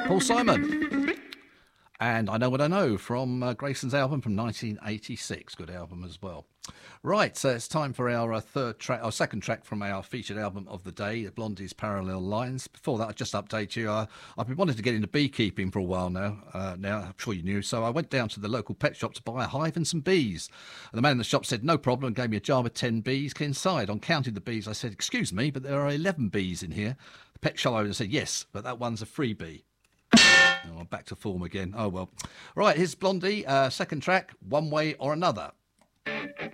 Paul Simon. And I Know What I Know from Grayson's album from 1986. Good album as well. Right, so it's time for our second track from our featured album of the day, Blondie's Parallel Lines. Before that, I'll just update you. I've been wanting to get into beekeeping for a while now. I'm sure you knew. So I went down to the local pet shop to buy a hive and some bees. And the man in the shop said, no problem, and gave me a jar with 10 bees inside. On counting the bees, I said, excuse me, but there are 11 bees in here. The pet shop owner said, yes, but that one's a freebie. Oh, I'm back to form again. Oh, well. Right, here's Blondie, second track, One Way or Another.